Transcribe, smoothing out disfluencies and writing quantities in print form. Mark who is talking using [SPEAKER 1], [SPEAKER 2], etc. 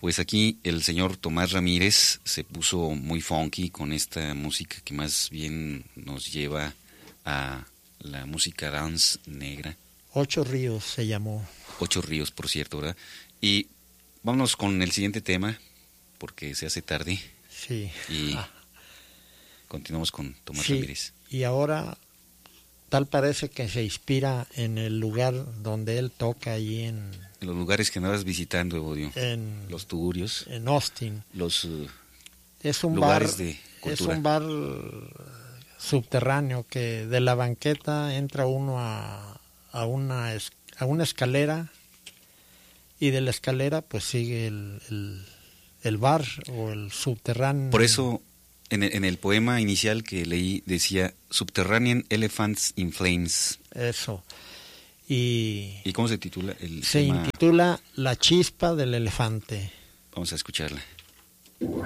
[SPEAKER 1] Pues aquí el señor Tomás Ramírez se puso muy funky con esta música que más bien nos lleva a la música dance negra.
[SPEAKER 2] 8 Ríos se llamó.
[SPEAKER 1] 8 Ríos, por cierto, ¿verdad? Y vámonos con el siguiente tema, porque se hace tarde.
[SPEAKER 2] Sí.
[SPEAKER 1] Y continuamos con Tomás
[SPEAKER 2] Sí,
[SPEAKER 1] Ramírez.
[SPEAKER 2] Y ahora tal parece que se inspira en el lugar donde él toca allí en
[SPEAKER 1] los lugares que andabas visitando, Evodio, los tugurios,
[SPEAKER 2] en Austin.
[SPEAKER 1] Los
[SPEAKER 2] es un
[SPEAKER 1] lugares
[SPEAKER 2] bar,
[SPEAKER 1] de cultura.
[SPEAKER 2] Es un bar subterráneo que de la banqueta entra uno a una escalera, y de la escalera pues sigue el bar o el subterráneo.
[SPEAKER 1] Por eso en el poema inicial que leí decía Subterranean Elephants in Flames.
[SPEAKER 2] Eso.
[SPEAKER 1] ¿Y cómo se titula el tema?
[SPEAKER 2] Se intitula La chispa del elefante.
[SPEAKER 1] Vamos a escucharla.